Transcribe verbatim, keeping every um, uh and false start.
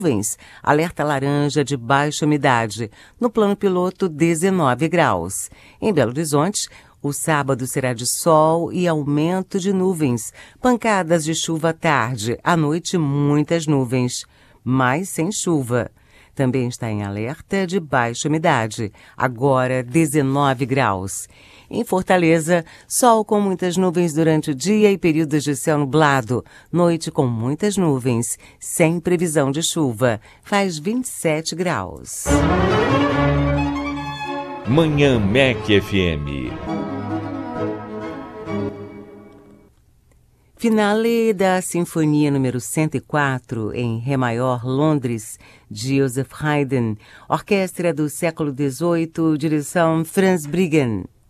nuvens, alerta laranja de baixa umidade. No plano piloto, dezenove graus. Em Belo Horizonte, o sábado será de sol e aumento de nuvens. Pancadas de chuva à tarde. À noite, muitas nuvens, mas sem chuva. Também está em alerta de baixa umidade. Agora, dezenove graus. Em Fortaleza, sol com muitas nuvens durante o dia e períodos de céu nublado. Noite com muitas nuvens, sem previsão de chuva. Faz vinte e sete graus. Manhã M E C F M. Finale da Sinfonia número cento e quatro, em Ré maior, Londres, de Joseph Haydn. Orquestra do século dezoito, direção Franz Briggen.